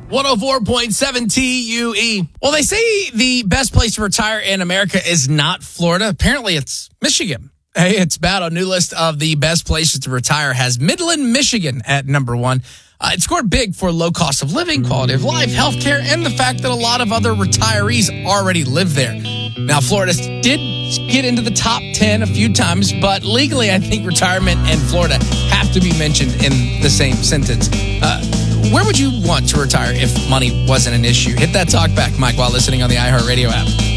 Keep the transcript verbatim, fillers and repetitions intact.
one oh four point seven T U E. Well, they say the best place to retire in America is not Florida. Apparently, it's Michigan. Hey, it's bad. On new list of the best places to retire has Midland, Michigan at number one. Uh, it scored big for low cost of living, quality of life, healthcare, and the fact that a lot of other retirees already live there. Now, Florida did get into the top ten a few times, but legally, I think retirement and Florida have to be mentioned in the same sentence. Uh, where would you want to retire if money wasn't an issue? Hit that talk back, Mike, while listening on the iHeartRadio app.